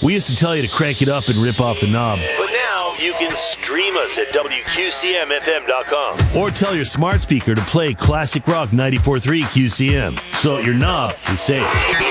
We used to tell you to crank it up and rip off the knob. But now you can stream us at WQCMFM.com. Or tell your smart speaker to play Classic Rock 94.3 QCM. So your knob is safe.